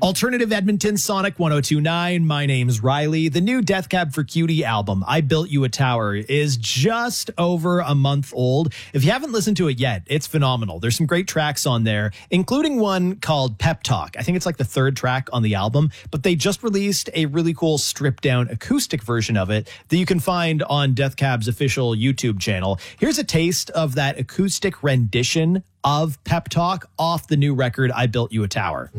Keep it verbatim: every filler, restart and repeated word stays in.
Alternative Edmonton, Sonic one oh two point nine. My name's Riley. The new Death Cab for Cutie album, I Built You a Tower, is just over a month old. If you haven't listened to it yet, it's phenomenal. There's some great tracks on there, including one called Pep Talk. I think it's like the third track on the album, but they just released a really cool stripped down acoustic version of it that you can find on Death Cab's official YouTube channel. Here's a taste of that acoustic rendition of Pep Talk off the new record, I Built You a Tower.